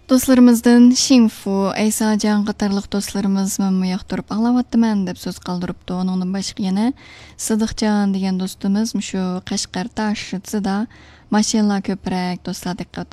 Dostlarımızdan Xingfu, Aysajan qatarlıq dostlarımız məmnun yaxtırıb ağlavatdıman deb söz qaldırıbdı. Onundan başqa yana Sıdıqcan degan dostumuz şu Qashqar Tashida mashinalar ko'proq dostlar diqqat